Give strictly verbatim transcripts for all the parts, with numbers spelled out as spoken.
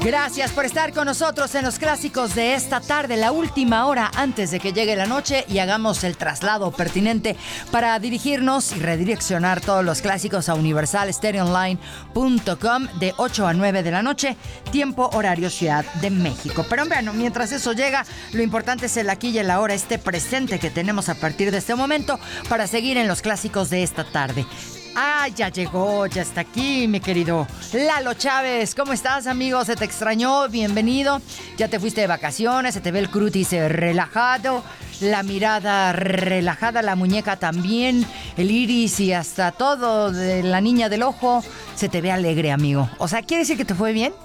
Gracias por estar con nosotros en los clásicos de esta tarde, la última hora antes de que llegue la noche y hagamos el traslado pertinente para dirigirnos y redireccionar todos los clásicos a universal stereo online punto com de ocho a nueve de la noche, tiempo horario Ciudad de México. Pero bueno, mientras eso llega, lo importante es el aquí y el ahora, este presente que tenemos a partir de este momento para seguir en los clásicos de esta tarde. Ah, ya llegó, ya está aquí, mi querido Lalo Chávez. ¿Cómo estás, amigo? ¿Se te extrañó? Bienvenido. Ya te fuiste de vacaciones, se te ve el cutis relajado, la mirada relajada, la muñeca también, el iris y hasta todo de la niña del ojo. Se te ve alegre, amigo. O sea, ¿quiere decir que te fue bien?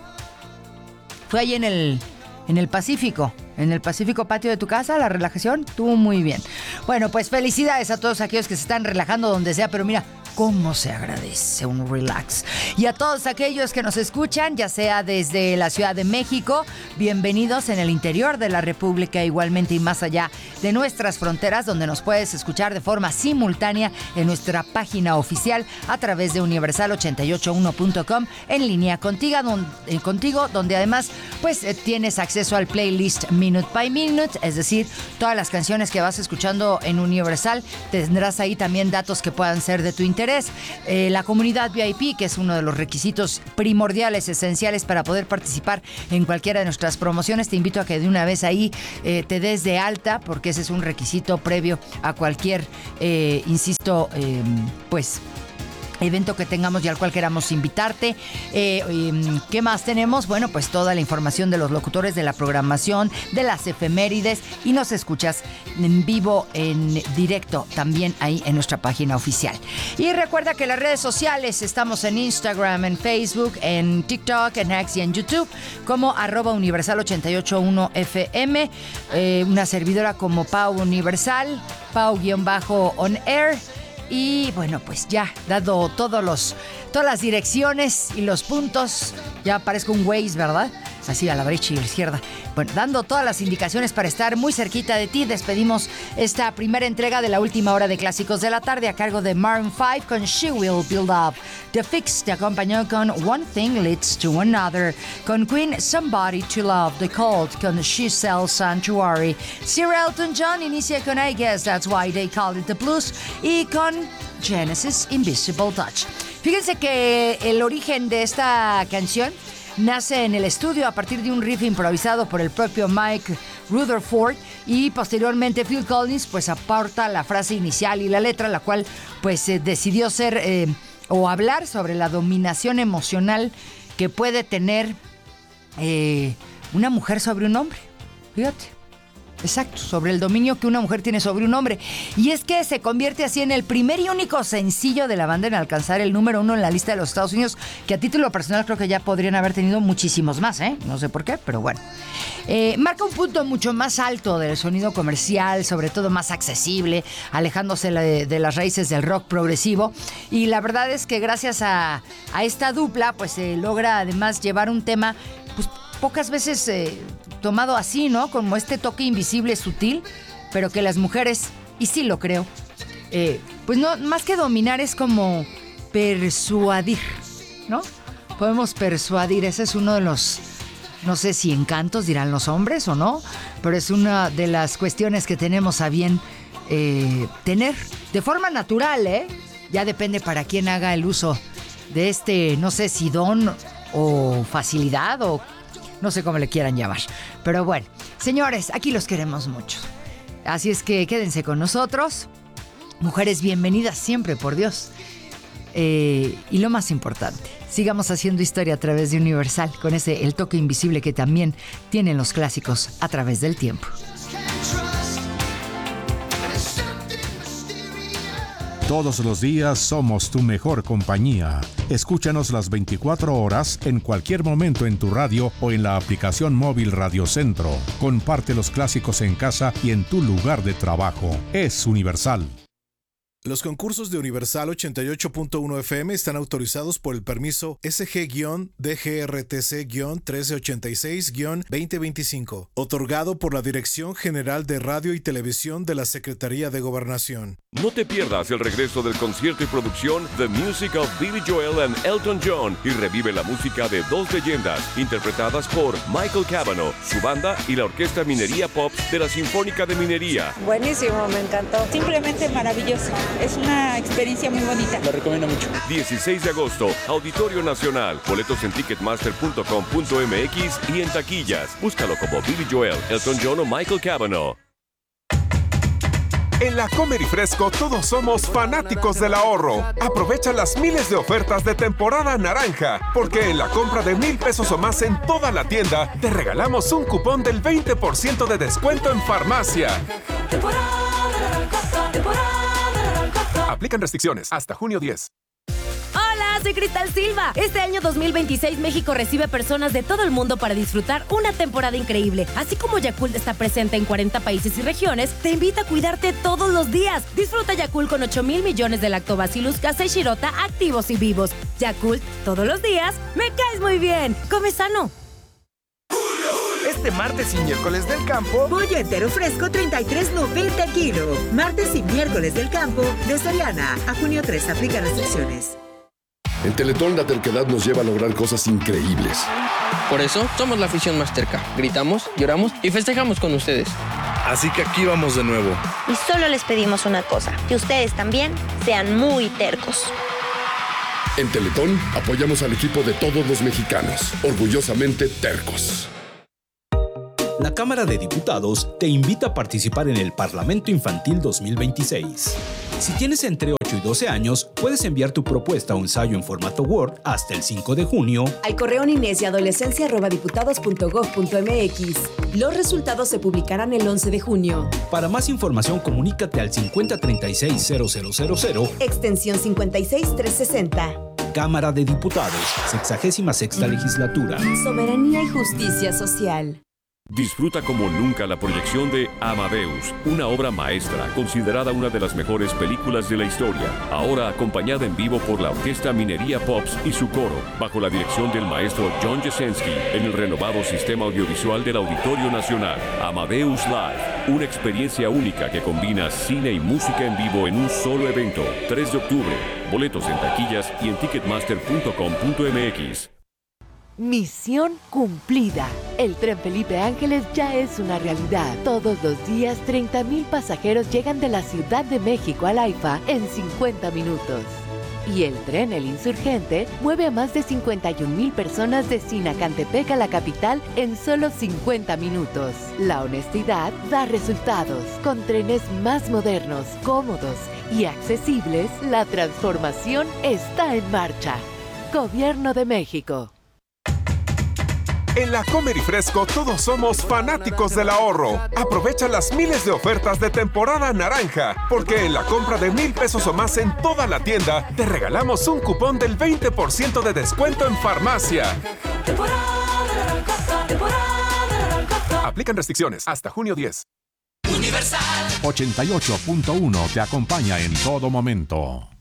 Fue ahí en el, en el Pacífico. En el Pacífico patio de tu casa, la relajación, estuvo muy bien. Bueno, pues felicidades a todos aquellos que se están relajando donde sea, pero mira, cómo se agradece un relax. Y a todos aquellos que nos escuchan, ya sea desde la Ciudad de México, bienvenidos en el interior de la República, igualmente y más allá de nuestras fronteras, donde nos puedes escuchar de forma simultánea en nuestra página oficial a través de universal ochenta y ocho uno punto com, en línea contigo, donde, contigo, donde además pues eh, tienes acceso al playlist Minute by Minute, es decir, todas las canciones que vas escuchando en Universal, tendrás ahí también datos que puedan ser de tu interés. Eh, la comunidad V I P, que es uno de los requisitos primordiales, esenciales para poder participar en cualquiera de nuestras promociones. Te invito a que de una vez ahí eh, te des de alta, porque ese es un requisito previo a cualquier, eh, insisto, eh, pues... evento que tengamos y al cual queramos invitarte. Eh, eh, ¿Qué más tenemos? Bueno, pues toda la información de los locutores, de la programación, de las efemérides, y nos escuchas en vivo, en directo, también ahí en nuestra página oficial. Y recuerda que las redes sociales, estamos en Instagram, en Facebook, en TikTok, en X y en YouTube, como arroba universal ochenta y ocho uno F M, eh, una servidora como Pau Universal, Pau-on air. Y bueno, pues ya, dado todos los, todas las direcciones y los puntos, ya parezco un Waze, ¿verdad? Así a la derecha y a la izquierda. Bueno, dando todas las indicaciones para estar muy cerquita de ti, despedimos esta primera entrega de la última hora de Clásicos de la Tarde a cargo de Maroon cinco con She Will Build Up. The Fix te acompañó con One Thing Leads to Another. Con Queen, Somebody to Love. The Cult con She Sells Sanctuary. Sir Elton John inicia con I Guess That's Why They Call It The Blues. Y con Genesis, Invisible Touch. Fíjense que el origen de esta canción nace en el estudio a partir de un riff improvisado por el propio Mike Rutherford, y posteriormente Phil Collins pues aporta la frase inicial y la letra, la cual pues eh, decidió ser eh, o hablar sobre la dominación emocional que puede tener eh, una mujer sobre un hombre. Fíjate. Exacto, sobre el dominio que una mujer tiene sobre un hombre. Y es que se convierte así en el primer y único sencillo de la banda en alcanzar el número uno en la lista de los Estados Unidos, que a título personal creo que ya podrían haber tenido muchísimos más, ¿eh? No sé por qué, pero bueno. Eh, marca un punto mucho más alto del sonido comercial, sobre todo más accesible, alejándose de, de las raíces del rock progresivo. Y la verdad es que gracias a, a esta dupla, pues se logra además llevar un tema, pues pocas veces eh, tomado así, ¿no? Como este toque invisible, sutil, pero que las mujeres, y sí lo creo, eh, pues no, más que dominar es como persuadir, ¿no? Podemos persuadir, ese es uno de los, no sé si encantos dirán los hombres o no, pero es una de las cuestiones que tenemos a bien eh, tener de forma natural, ¿eh? Ya depende para quién haga el uso de este, no sé si don o facilidad o no sé cómo le quieran llamar. Pero bueno, señores, aquí los queremos mucho. Así es que quédense con nosotros. Mujeres, bienvenidas siempre, por Dios. Eh, y lo más importante, sigamos haciendo historia a través de Universal, con ese el toque invisible que también tienen los clásicos a través del tiempo. Todos los días somos tu mejor compañía. Escúchanos las veinticuatro horas en cualquier momento en tu radio o en la aplicación móvil Radio Centro. Comparte los clásicos en casa y en tu lugar de trabajo. Es Universal. Los concursos de Universal ochenta y ocho punto uno F M están autorizados por el permiso S G D G R T C trece ochenta y seis veinte veinticinco, otorgado por la Dirección General de Radio y Televisión de la Secretaría de Gobernación. No te pierdas el regreso del concierto y producción The Music of Billy Joel and Elton John y revive la música de dos leyendas interpretadas por Michael Cavanaugh, su banda y la Orquesta Minería Pop de la Sinfónica de Minería. Buenísimo, me encantó. Simplemente maravilloso. Es una experiencia muy bonita. Lo recomiendo mucho. dieciséis de agosto, Auditorio Nacional. Boletos en ticketmaster punto com punto m x y en taquillas. Búscalo como Billy Joel, Elton John o Michael Cavanaugh. En La Comer y Fresco todos somos fanáticos del ahorro. Aprovecha las miles de ofertas de temporada naranja, porque en la compra de mil pesos o más en toda la tienda, te regalamos un cupón del veinte por ciento de descuento en farmacia. Aplican restricciones hasta junio diez. Hola, soy Cristal Silva. Este año dos mil veintiséis México recibe personas de todo el mundo para disfrutar una temporada increíble. Así como Yakult está presente en cuarenta países y regiones, te invita a cuidarte todos los días. Disfruta Yakult con ocho mil millones de lactobacillus casei shirota activos y vivos. Yakult, todos los días, me caes muy bien. Come sano. Este martes y miércoles del campo, pollo entero fresco treinta y tres noventa el kilo. Martes y miércoles del campo de Soriana. A junio tres aplica restricciones. En Teletón la terquedad nos lleva a lograr cosas increíbles. Por eso somos la afición más terca. Gritamos, lloramos y festejamos con ustedes. Así que aquí vamos de nuevo. Y solo les pedimos una cosa, que ustedes también sean muy tercos. En Teletón apoyamos al equipo de todos los mexicanos, orgullosamente tercos. La Cámara de Diputados te invita a participar en el Parlamento Infantil dos mil veintiséis. Si tienes entre ocho y doce años, puedes enviar tu propuesta o ensayo en formato Word hasta el cinco de junio al correo niñez y adolescencia arroba diputados punto gob punto m x. Los resultados se publicarán el once de junio. Para más información, comunícate al cincuenta treinta y seis cero cero cero cero, extensión cincuenta y seis trescientos sesenta. Cámara de Diputados, sexagésima sexta legislatura. Soberanía y justicia social. Disfruta como nunca la proyección de Amadeus, una obra maestra considerada una de las mejores películas de la historia, ahora acompañada en vivo por la Orquesta Minería Pops y su coro, bajo la dirección del maestro John Jasenski, en el renovado sistema audiovisual del Auditorio Nacional. Amadeus Live, una experiencia única que combina cine y música en vivo en un solo evento. tres de octubre, boletos en taquillas y en ticketmaster punto com punto m x. Misión cumplida. El tren Felipe Ángeles ya es una realidad. Todos los días, treinta mil pasajeros llegan de la Ciudad de México al AIFA en cincuenta minutos. Y el tren El Insurgente mueve a más de cincuenta y un mil personas de Sinacantepec a la capital en solo cincuenta minutos. La honestidad da resultados. Con trenes más modernos, cómodos y accesibles, la transformación está en marcha. Gobierno de México. En La Comer y Fresco todos somos fanáticos del ahorro. Aprovecha las miles de ofertas de temporada naranja, porque en la compra de mil pesos o más en toda la tienda, te regalamos un cupón del veinte por ciento de descuento en farmacia. Aplican restricciones hasta junio diez. Universal ochenta y ocho punto uno te acompaña en todo momento.